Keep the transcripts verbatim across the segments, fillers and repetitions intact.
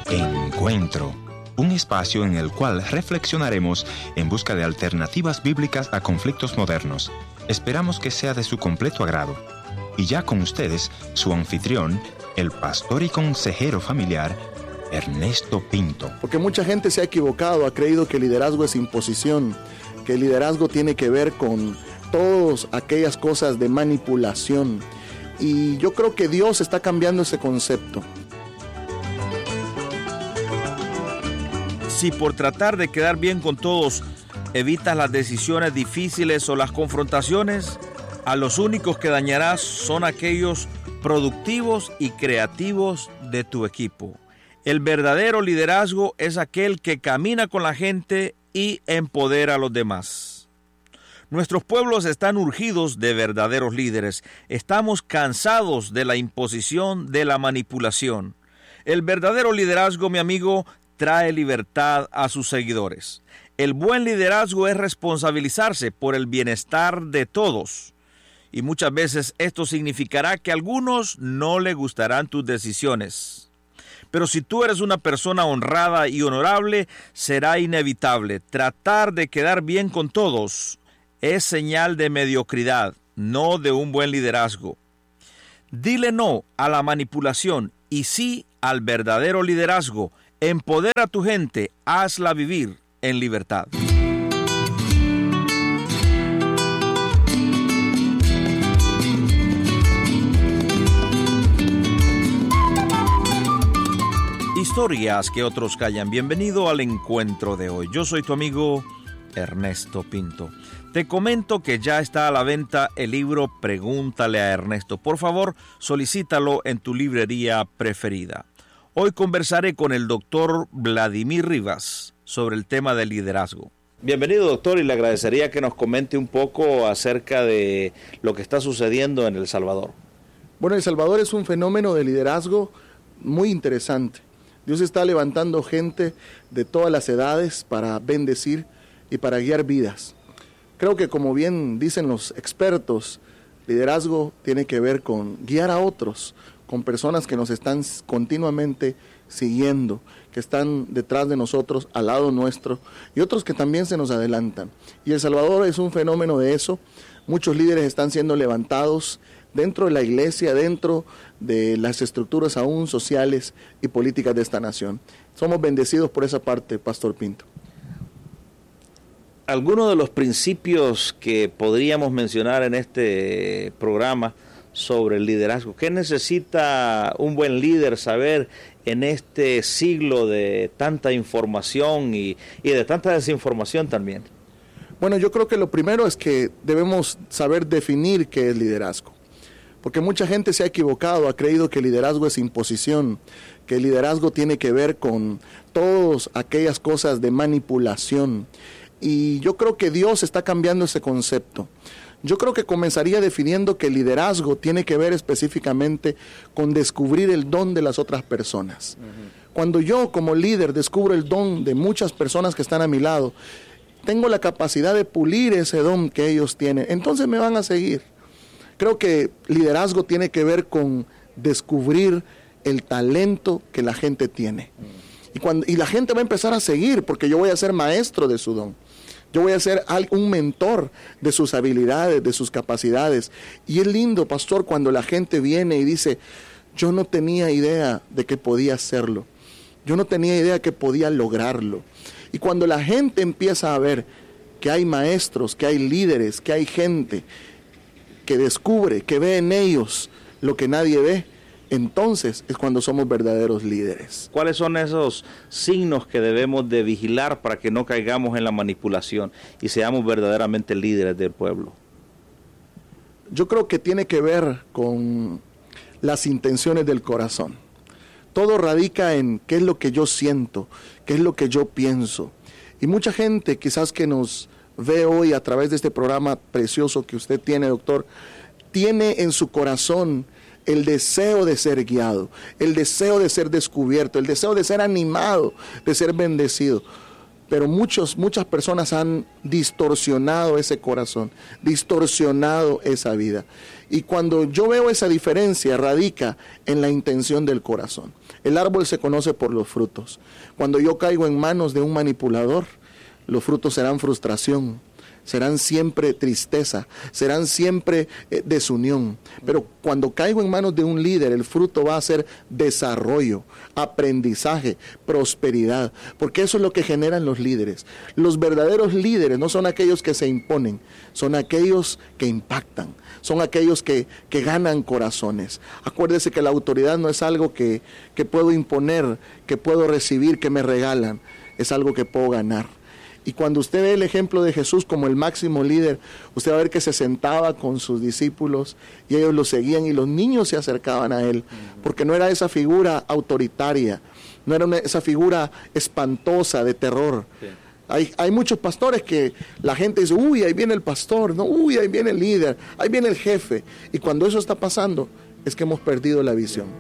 Encuentro, un espacio en el cual reflexionaremos en busca de alternativas bíblicas a conflictos modernos. Esperamos que sea de su completo agrado. Y ya con ustedes, su anfitrión, el pastor y consejero familiar, Ernesto Pinto. Porque mucha gente se ha equivocado, ha creído que el liderazgo es imposición, que el liderazgo tiene que ver con todas aquellas cosas de manipulación. Y yo creo que Dios está cambiando ese concepto. Si por tratar de quedar bien con todos evitas las decisiones difíciles o las confrontaciones, a los únicos que dañarás son aquellos productivos y creativos de tu equipo. El verdadero liderazgo es aquel que camina con la gente y empodera a los demás. Nuestros pueblos están urgidos de verdaderos líderes. Estamos cansados de la imposición, de la manipulación. El verdadero liderazgo, mi amigo, trae libertad a sus seguidores. El buen liderazgo es responsabilizarse por el bienestar de todos. Y muchas veces esto significará que a algunos no le gustarán tus decisiones. Pero si tú eres una persona honrada y honorable, será inevitable. Tratar de quedar bien con todos es señal de mediocridad, no de un buen liderazgo. Dile no a la manipulación y sí al verdadero liderazgo. Empodera a tu gente, hazla vivir en libertad. Historias que otros callan. Bienvenido al encuentro de hoy. Yo soy tu amigo Ernesto Pinto. Te comento que ya está a la venta el libro Pregúntale a Ernesto. Por favor, solicítalo en tu librería preferida. Hoy conversaré con el doctor Vladimir Rivas sobre el tema del liderazgo. Bienvenido, doctor, y le agradecería que nos comente un poco acerca de lo que está sucediendo en El Salvador. Bueno, El Salvador es un fenómeno de liderazgo muy interesante. Dios está levantando gente de todas las edades para bendecir y para guiar vidas. Creo que, como bien dicen los expertos, liderazgo tiene que ver con guiar a otros, con personas que nos están continuamente siguiendo, que están detrás de nosotros, al lado nuestro, y otros que también se nos adelantan. Y El Salvador es un fenómeno de eso. Muchos líderes están siendo levantados dentro de la iglesia, dentro de las estructuras aún sociales y políticas de esta nación. Somos bendecidos por esa parte, Pastor Pinto. Algunos de los principios que podríamos mencionar en este programa sobre el liderazgo. ¿Qué necesita un buen líder saber en este siglo de tanta información y, y de tanta desinformación también? Bueno, yo creo que lo primero es que debemos saber definir qué es liderazgo. Porque mucha gente se ha equivocado, ha creído que el liderazgo es imposición, que el liderazgo tiene que ver con todas aquellas cosas de manipulación. Y yo creo que Dios está cambiando ese concepto. Yo creo que comenzaría definiendo que el liderazgo tiene que ver específicamente con descubrir el don de las otras personas. Uh-huh. Cuando yo como líder descubro el don de muchas personas que están a mi lado, tengo la capacidad de pulir ese don que ellos tienen, entonces me van a seguir. Creo que liderazgo tiene que ver con descubrir el talento que la gente tiene. Uh-huh. Y, cuando, y la gente va a empezar a seguir porque yo voy a ser maestro de su don. Yo voy a ser un mentor de sus habilidades, de sus capacidades. Y es lindo, pastor, cuando la gente viene y dice, yo no tenía idea de que podía hacerlo. Yo no tenía idea que podía lograrlo. Y cuando la gente empieza a ver que hay maestros, que hay líderes, que hay gente que descubre, que ve en ellos lo que nadie ve, entonces es cuando somos verdaderos líderes. ¿Cuáles son esos signos que debemos de vigilar para que no caigamos en la manipulación y seamos verdaderamente líderes del pueblo? Yo creo que tiene que ver con las intenciones del corazón. Todo radica en qué es lo que yo siento, qué es lo que yo pienso. Y mucha gente quizás que nos ve hoy a través de este programa precioso que usted tiene, doctor, tiene en su corazón el deseo de ser guiado, el deseo de ser descubierto, el deseo de ser animado, de ser bendecido. pero muchos, muchas personas han distorsionado ese corazón, distorsionado esa vida. Y cuando yo veo esa diferencia, radica en la intención del corazón. El árbol se conoce por los frutos. Cuando yo caigo en manos de un manipulador, los frutos serán frustración, serán siempre tristeza, serán siempre eh, desunión. Pero cuando caigo en manos de un líder, el fruto va a ser desarrollo, aprendizaje, prosperidad, porque eso es lo que generan los líderes. Los verdaderos líderes no son aquellos que se imponen, son aquellos que impactan, son aquellos que, que ganan corazones. Acuérdese que la autoridad no es algo que, que puedo imponer, que puedo recibir, que me regalan, es algo que puedo ganar. Y cuando usted ve el ejemplo de Jesús como el máximo líder, usted va a ver que se sentaba con sus discípulos y ellos lo seguían y los niños se acercaban a él, porque no era esa figura autoritaria, no era una, esa figura espantosa de terror. Sí. Hay, hay muchos pastores que la gente dice, uy, ahí viene el pastor, no, uy, ahí viene el líder, ahí viene el jefe. Y cuando eso está pasando, es que hemos perdido la visión.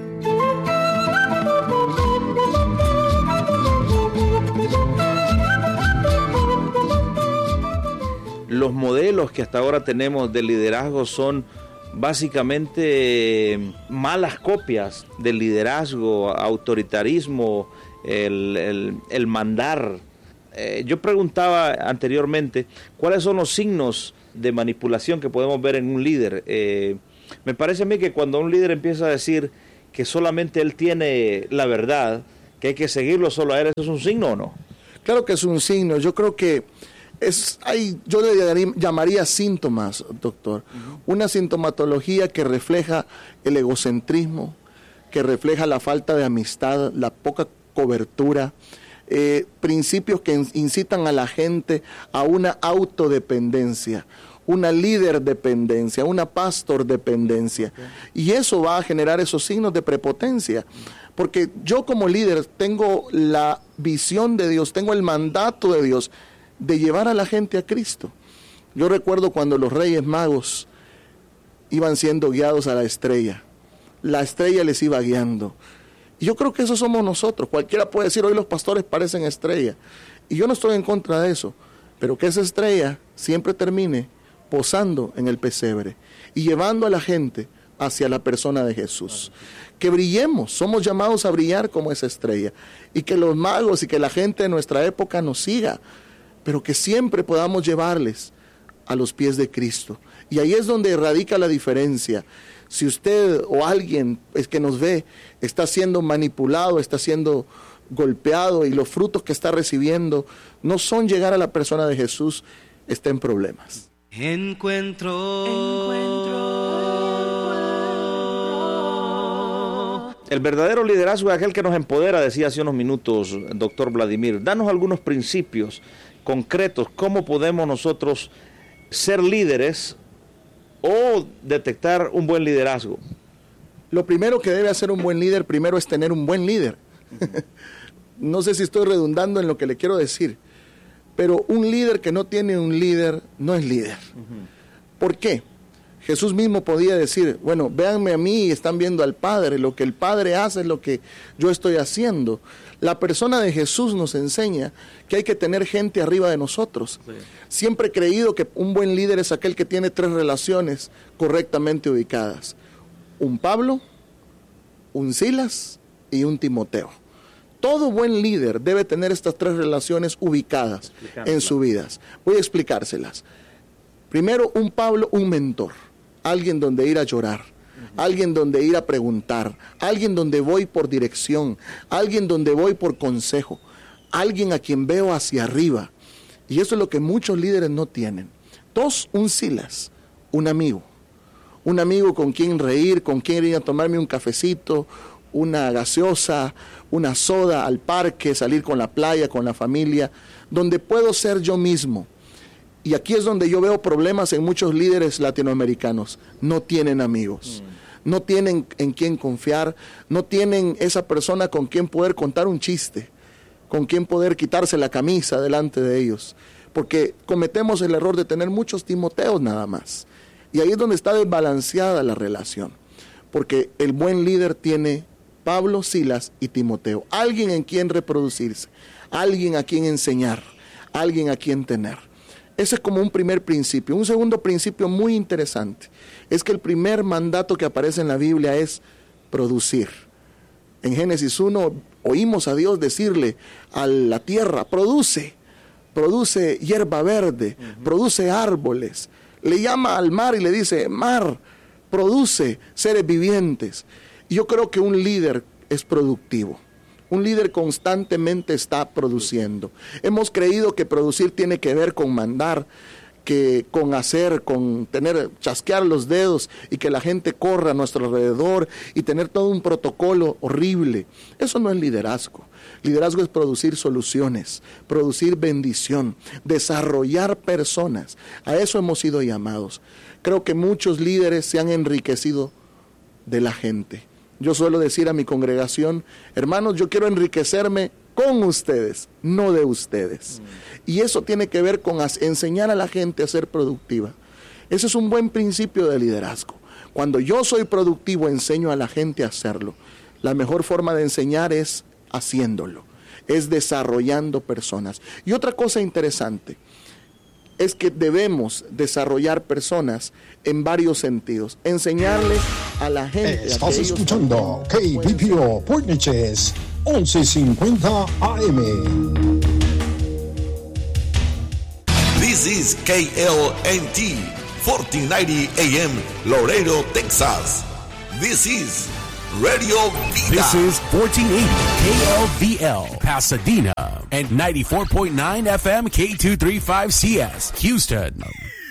Los modelos que hasta ahora tenemos de liderazgo son básicamente malas copias del liderazgo, autoritarismo, el, el, el mandar. Eh, yo preguntaba anteriormente, ¿cuáles son los signos de manipulación que podemos ver en un líder? Eh, me parece a mí que cuando un líder empieza a decir que solamente él tiene la verdad, que hay que seguirlo solo a él, ¿eso es un signo o no? Claro que es un signo. Yo creo que Es, hay, yo le llamaría síntomas, doctor. Uh-huh. Una sintomatología que refleja el egocentrismo, que refleja la falta de amistad, la poca cobertura, eh, principios que incitan a la gente a una autodependencia, una líder dependencia, una pastor dependencia. Okay. Y eso va a generar esos signos de prepotencia. Porque yo como líder tengo la visión de Dios, tengo el mandato de Dios de llevar a la gente a Cristo. Yo recuerdo cuando los Reyes Magos iban siendo guiados a la estrella. La estrella les iba guiando. Y yo creo que eso somos nosotros. Cualquiera puede decir, hoy los pastores parecen estrella. Y yo no estoy en contra de eso. Pero que esa estrella siempre termine posando en el pesebre y llevando a la gente hacia la persona de Jesús. Que brillemos, somos llamados a brillar como esa estrella. Y que los magos y que la gente de nuestra época nos siga, pero que siempre podamos llevarles a los pies de Cristo. Y ahí es donde radica la diferencia. Si usted o alguien es que nos ve está siendo manipulado, está siendo golpeado y los frutos que está recibiendo no son llegar a la persona de Jesús, está en problemas. Encuentro. Encuentro. El verdadero liderazgo es aquel que nos empodera, decía hace unos minutos, doctor Vladimir. Danos algunos principios concretos, cómo podemos nosotros ser líderes o detectar un buen liderazgo. Lo primero que debe hacer un buen líder, primero es tener un buen líder. No sé si estoy redundando en lo que le quiero decir, pero un líder que no tiene un líder, no es líder. Uh-huh. ¿Por qué? Jesús mismo podía decir, bueno, véanme a mí y están viendo al Padre, lo que el Padre hace es lo que yo estoy haciendo. La persona de Jesús nos enseña que hay que tener gente arriba de nosotros. Sí. Siempre he creído que un buen líder es aquel que tiene tres relaciones correctamente ubicadas. Un Pablo, un Silas y un Timoteo. Todo buen líder debe tener estas tres relaciones ubicadas en sus vidas. Voy a explicárselas. Primero, un Pablo, un mentor. Alguien donde ir a llorar, uh-huh. Alguien donde ir a preguntar, alguien donde voy por dirección, alguien donde voy por consejo, alguien a quien veo hacia arriba. Y eso es lo que muchos líderes no tienen. Dos, un Silas, un amigo. Un amigo con quien reír, con quien ir a tomarme un cafecito, una gaseosa, una soda al parque, salir con la playa, con la familia, donde puedo ser yo mismo. Y aquí es donde yo veo problemas en muchos líderes latinoamericanos. No tienen amigos, mm. no tienen en quién confiar, no tienen esa persona con quien poder contar un chiste, con quien poder quitarse la camisa delante de ellos. Porque cometemos el error de tener muchos Timoteos nada más. Y ahí es donde está desbalanceada la relación. Porque el buen líder tiene Pablo, Silas y Timoteo. Alguien en quien reproducirse, alguien a quien enseñar, alguien a quien tener. Ese es como un primer principio. Un segundo principio muy interesante es que el primer mandato que aparece en la Biblia es producir. En Génesis uno oímos a Dios decirle a la tierra, produce, produce hierba verde, uh-huh. produce árboles. Le llama al mar y le dice, mar, produce seres vivientes. Y yo creo que un líder es productivo. Un líder constantemente está produciendo. Hemos creído que producir tiene que ver con mandar, que con hacer, con tener, chasquear los dedos y que la gente corra a nuestro alrededor y tener todo un protocolo horrible. Eso no es liderazgo. Liderazgo es producir soluciones, producir bendición, desarrollar personas. A eso hemos sido llamados. Creo que muchos líderes se han enriquecido de la gente. Yo suelo decir a mi congregación, hermanos, yo quiero enriquecerme con ustedes, no de ustedes. Mm. Y eso tiene que ver con enseñar a la gente a ser productiva. Ese es un buen principio de liderazgo. Cuando yo soy productivo, enseño a la gente a hacerlo. La mejor forma de enseñar es haciéndolo, es desarrollando personas. Y otra cosa interesante es que debemos desarrollar personas en varios sentidos. Enseñarles a la gente. Estás a escuchando K B P O Portneches once cincuenta A M. This is K L N T fourteen ninety A M Laredo, Texas. This is Radio Vida. This is fourteen eighty K L V L Pasadena and ninety-four point nine F M K two thirty-five C S Houston.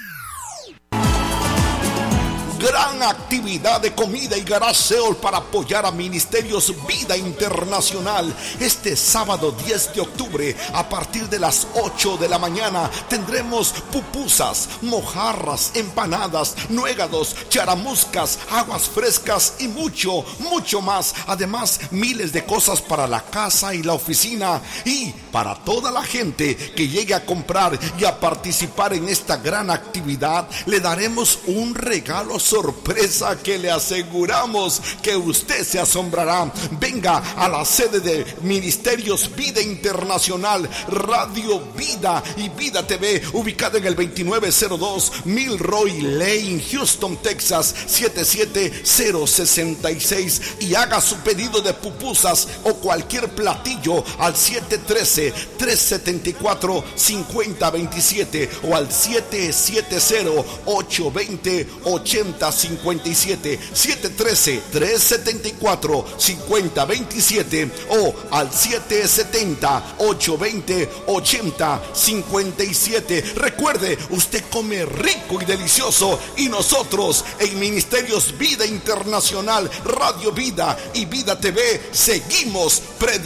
Gran actividad de comida y garage sale para apoyar a Ministerios Vida Internacional. Este sábado diez de octubre a partir de las ocho de la mañana tendremos pupusas, mojarras, empanadas, nuegados, charamuscas, aguas frescas y mucho, mucho más. Además, miles de cosas para la casa y la oficina. Y para toda la gente que llegue a comprar y a participar en esta gran actividad, le daremos un regalo sorpresa que le aseguramos que usted se asombrará. Venga a la sede de Ministerios Vida Internacional, Radio Vida y Vida T V, ubicada en el veintinueve cero dos Milroy Lane, Houston, Texas siete siete cero seis seis, y haga su pedido de pupusas o cualquier platillo al siete uno tres, tres siete cuatro, cinco cero dos siete o al siete siete cero, ocho dos cero, ocho cero cinco siete, siete uno tres, tres siete cuatro, cinco cero dos siete o al siete siete cero, ocho dos cero, ocho cero cinco siete. Recuerde, usted come rico y delicioso y nosotros en Ministerios Vida Internacional, Radio Vida y Vida T V seguimos predicando